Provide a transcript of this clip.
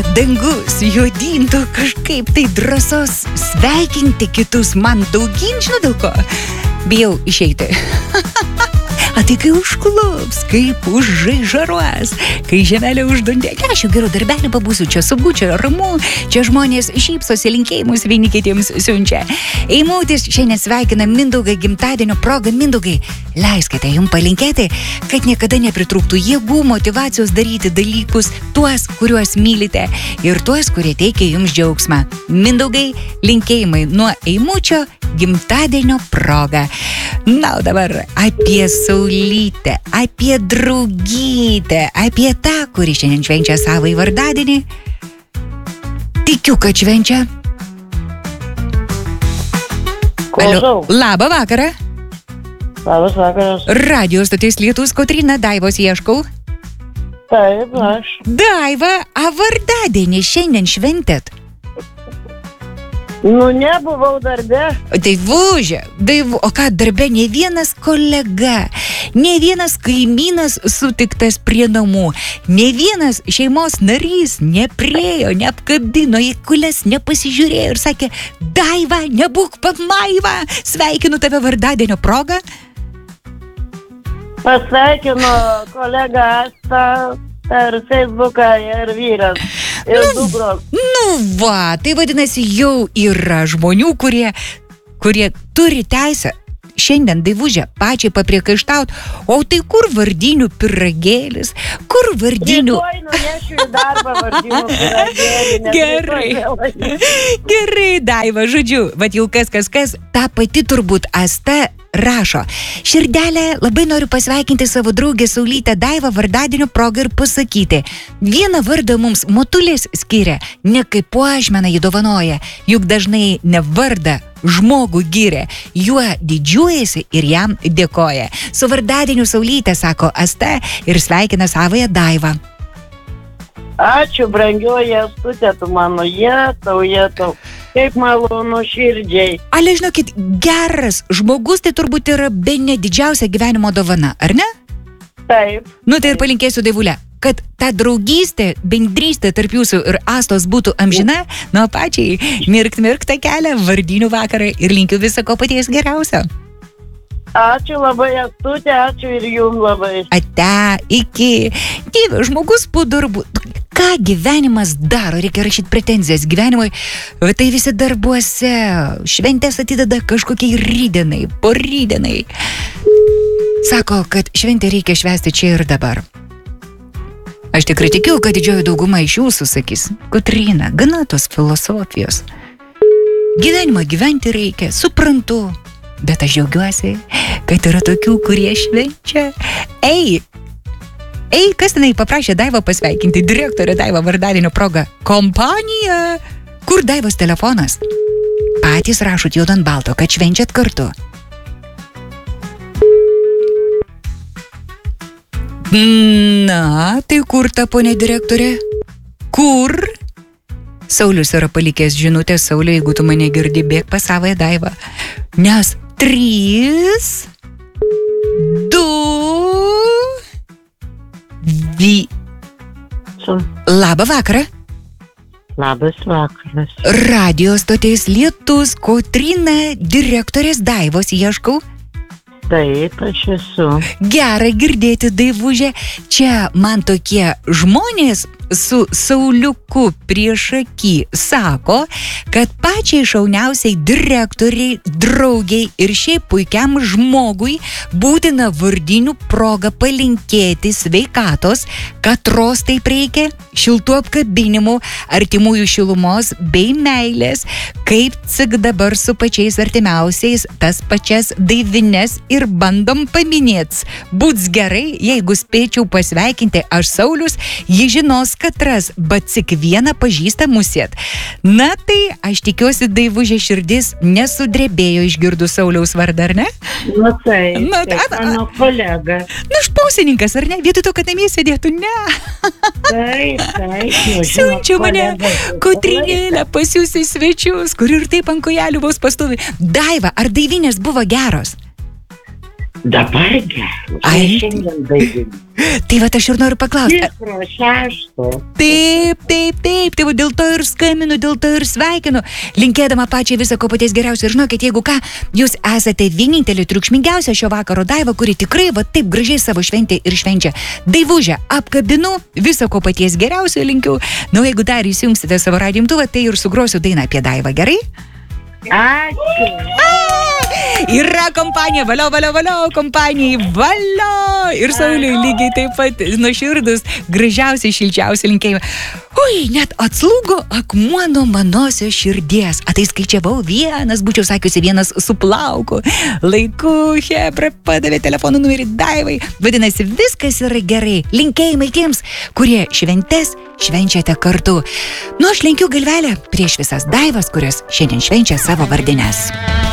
dangus juodintų kažkaip tai drąsos sveikinti kitus man daugyn, žinau dėl ko. Bijau išeiti. A tai kai užklups, kaip užžaižaruos, kai žemelė uždundė, aš jau gerų darbelį pabūsiu, čia saugu, čia ramu, čia žmonės šypsosi, linkėjimus vieni kitiems siunčia. Eimutis šiandien sveikina Mindaugą gimtadienio progą. Mindaugai, leiskite jums palinkėti, kad niekada nepritrūktų jėgų, motyvacijos daryti dalykus, tuos, kuriuos mylite ir tuos, kurie teikia jums džiaugsmą. Mindaugai, linkėjimai nuo Eimučio gimtadienio progą. Na, o dabar apie Saulytę, apie draugytę, apie tą, kuri šiandien švenčia savąjį vardadienį. Tikiu, kad švenčia. Klausau. Labą vakarą. Labas vakaras. Radio stotis Lietus, Kotryna, Daivos ieškau. Taip, aš. Daiva, a vardadienį šiandien šventėt? Nu, nebuvau darbe. Daivužė, o ką darbe, ne vienas kolega, ne vienas kaimynas sutiktas prie namų, ne vienas šeimos narys nepriejo, neapkabino, į kules nepasižiūrėjo ir sakė, Daiva, nebūk pamaiva, sveikinu tave vardadienio progą. Pasveikinu kolegą Astą per Facebooką ir vyras. Ir dukros. Nu va, tai vadinasi, jau yra žmonių, kurie turi teisę šiandien Daivužę pačiai papriekaištaut, o tai kur vardinių pyragėlis, kur vardinių... Rytoj nunešiu į darbą vardinių pyragėlį. Gerai, Daiva, žodžiu, vat jau kas, ta pati turbūt Asta rašo. Širdelė, labai noriu pasveikinti savo draugę Saulytę Daivą vardadienio progą ir pasakyti. Vieną vardą mums motulės skiria, ne kaip puošmeną jį dovanoja, juk dažnai ne vardą žmogų giria, juo didžiuojasi ir jam dėkoja. Su vardadieniu Saulytė, sako Asta ir sveikina savąją Daivą. Ačiū, brangioji Astutė, tu mano jetau. Kaip malonu širdžiai. Ale, žinokit, geras žmogus tai turbūt yra bene didžiausia gyvenimo dovana, ar ne? Taip. Nu tai ir palinkėsiu, Daivulė, kad ta draugystė, bendrystė tarp jūsų ir Astos būtų amžina, nuo pačiai mirkt tą kelią, vardinių vakarą ir linkiu viso ko paties geriausio. Ačiū labai, Astutė, ačiū ir jums labai. Ate, iki. Dieve, žmogus po darbų. Ką gyvenimas daro? Reikia rašyti pretenzijas gyvenimui. Tai visi darbuose. Šventės atideda kažkokiai rydienai, porydienai. Sako, kad šventę reikia švęsti čia ir dabar. Aš tikrai tikiu, kad didžioji dauguma iš jūsų sakys, Kotryna, gana tos filosofijos. Gyvenimą gyventi reikia, suprantu. Bet aš džiaugiuosi, kad yra tokių, kurie švenčia. Ei, kas tenai paprašė Daivą pasveikinti, direktorė Daiva vardadienio proga? Kompanija. Kur Daivos telefonas? Patys rašot juodu ant balto, kad švenčiat kartu. Na, tai kur ta ponė direktorė? Kur? Saulius yra palikęs žinutę. Sauliu, jeigu tu mane girdi, bėk pas savąją Daivą. Nes 3, 2, Labą vakarą. Labas vakaras. Radio stotis Lietus, Kotryna, direktorės Daivos ieškau. Taip, aš esu. Gera girdėti, Daivužė. Čia man tokie žmonės su Sauliuku priešaky sako, kad pačiai šauniausiai direktoriai, draugiai ir šiaip puikiam žmogui būtina vardinių progą palinkėti sveikatos, katros taip reikia, šiltų apkabinimų, artimųjų šilumos bei meilės, kaip cik dabar su pačiais artimiausiais tas pačias Daivines ir bandom paminėts. Būts gerai, jeigu spėčiau pasveikinti aš Saulius, ji žinos, kad ras, bet cik vieną pažįsta musiet. Na tai, aš tikiuosi, Daivužė širdis nesudrebėjo išgirdus Sauliaus vardą, ar ne? Na tai, mano kolega. Na, špausininkas, ar ne? Vietoj to, kad namie sėdėtų, ne? Taip. Siunčiu mane, Kotrynėlę, pas jūs į svečius, kur ir taip ant kojelių vos pastovi. Daiva, ar Daivinės buvo geros? Dabar geras. Ai. Šiandien baigiam. Tai va, aš ir noriu paklausti. Tikro 6. Taip. Tai va, dėl to ir skambinu, dėl to ir sveikinu. Linkėdama pačiai viso ko paties geriausio. Ir žinokit, jeigu ką, jūs esate vienintelė triukšmingiausia šio vakaro Daiva, kuri tikrai va taip gražiai savo šventę ir švenčia. Daivužę apkabinu, viso ko paties geriausio linkiu. Na, jeigu dar įsijungsite savo radimtuvą, tai ir sugrosiu dainą apie Daivą, gerai? Ačiū. Yra kompanija, valio, kompanijai, valio. Ir Sauliui lygiai taip pat nuoširdus, gražiausiai, šilčiausiai linkėjimai. Ui, net atslūgo akmuo nuo manosios širdies. Tai skaičiavau vienas, būčiau sakiusi vienas su plauku. Laiku, Hebra padavė telefonų numerį Daivai. Vadinasi, viskas yra gerai. Linkėjimai tiems, kurie šventes švenčiate kartu. Nu, aš linkiu galvelę prieš visas Daivas, kurios šiandien švenčia savo vardines.